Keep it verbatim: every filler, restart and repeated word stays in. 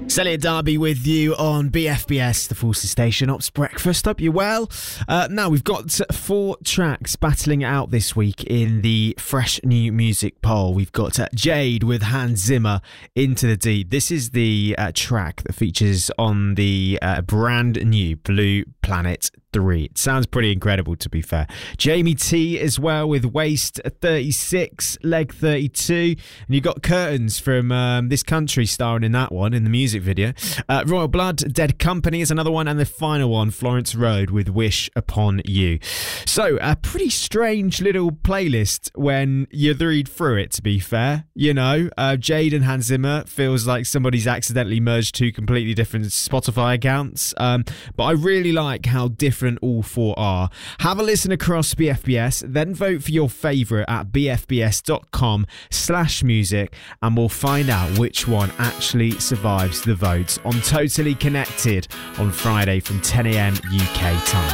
Elliot Darby with you on B F B S, the Forces Station Ops Breakfast. Hope you're well. Uh, now, we've got four tracks battling out this week in the Fresh New Music poll. We've got uh, Jade with Hans Zimmer, Into the Deep. This is the uh, track that features on the uh, brand new Blue Planet three. It sounds pretty incredible, to be fair. Jamie T as well with Waist thirty-six, Leg thirty-two. And you've got Curtains from um, This Country starring in that one, in the music video. Uh, Royal Blood, Dead Company is another one. And the final one, Florence Road with Wish Upon You. So, a pretty strange little playlist when you read through it, to be fair. You know, uh, Jade and Hans Zimmer feels like somebody's accidentally merged two completely different Spotify accounts. Um, but I really like how different all four are. Have a listen across B F B S, then vote for your favourite at bfbs.com slash music, and we'll find out which one actually survives the votes on Totally Connected on Friday from ten a.m. U K time.